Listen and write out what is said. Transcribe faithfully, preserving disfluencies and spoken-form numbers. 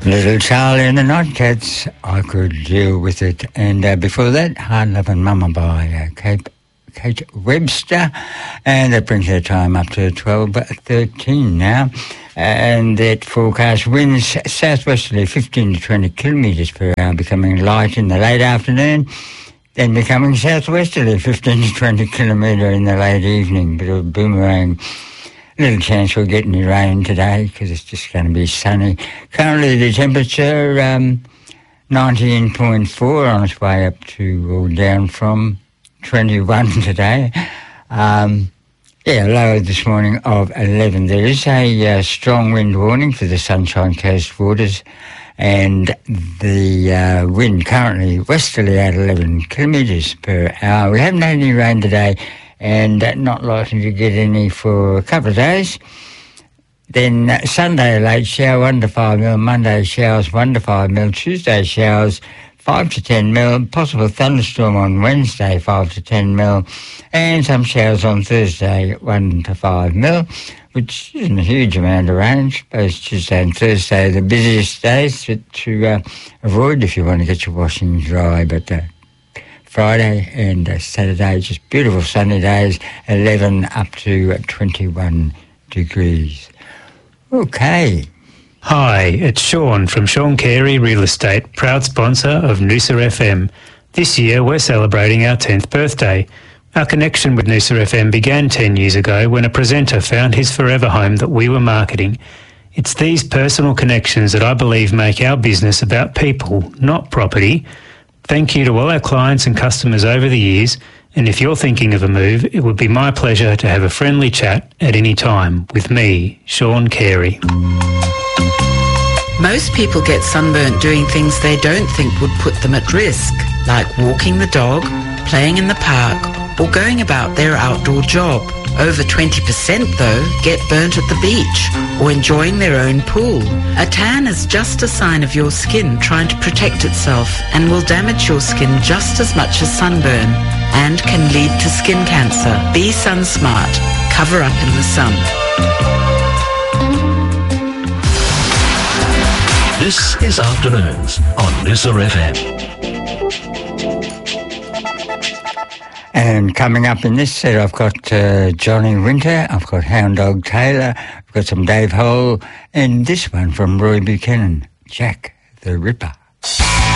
Little Charlie and the Nightcats, I Could Deal With It. And uh, before that, Hard Lovin' Mama by uh, Kate, Kate Webster. And that brings our time up to twelve thirteen now. And that forecast winds southwesterly fifteen to twenty kilometres per hour, becoming light in the late afternoon, then becoming southwesterly fifteen to twenty kilometre in the late evening. Bit of a boomerang. Little chance we'll get any rain today because it's just going to be sunny. Currently the temperature um, nineteen point four, on its way up to or down from twenty-one today. Um, yeah, low this morning of eleven. There is a uh, strong wind warning for the Sunshine Coast waters, and the uh, wind currently westerly at eleven kilometres per hour. We haven't had any rain today, and uh, not likely to get any for a couple of days. Then uh, Sunday, late shower, one to five mil. Monday, showers, one to five mil. Tuesday, showers, five to ten mil. Possible thunderstorm on Wednesday, five to ten mil. And some showers on Thursday, one to five mil, which isn't a huge amount of rain. Both Tuesday and Thursday are the busiest days to, to uh, avoid if you want to get your washing dry. But uh, Friday and uh, Saturday, just beautiful sunny days, eleven up to uh, twenty-one degrees. Okay. Hi, it's Sean from Sean Carey Real Estate, proud sponsor of Noosa F M. This year we're celebrating our tenth birthday. Our connection with Noosa F M began ten years ago when a presenter found his forever home that we were marketing. It's these personal connections that I believe make our business about people, not property. Thank you to all our clients and customers over the years, and if you're thinking of a move, it would be my pleasure to have a friendly chat at any time with me, Sean Carey. Most people get sunburnt doing things they don't think would put them at risk, like walking the dog, playing in the park, or going about their outdoor job. Over twenty percent, though, get burnt at the beach or enjoying their own pool. A tan is just a sign of your skin trying to protect itself and will damage your skin just as much as sunburn and can lead to skin cancer. Be sun smart. Cover up in the sun. This is Afternoons on Noosa F M. And coming up in this set, I've got uh, Johnny Winter, I've got Hound Dog Taylor, I've got some Dave Hole, and this one from Roy Buchanan, Jack the Ripper.